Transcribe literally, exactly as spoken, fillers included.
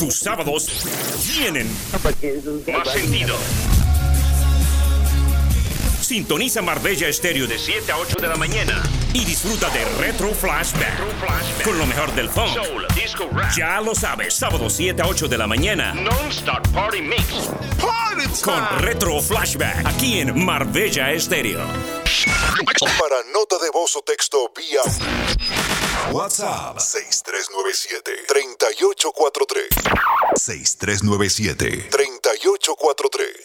Tus sábados tienen más sentido. Sintoniza Marbella Estéreo de siete a ocho de la mañana y disfruta de Retro Flashback, Retro Flashback. con lo mejor del funk. Soul, disco, rap. Ya lo sabes, sábado siete a ocho de la mañana Non-stop party mix. Party time. con Retro Flashback aquí en Marbella Estéreo. Para nota de voz o texto vía WhatsApp seis tres nueve siete, tres ocho cuatro tres. seis tres nueve siete, tres ocho cuatro tres.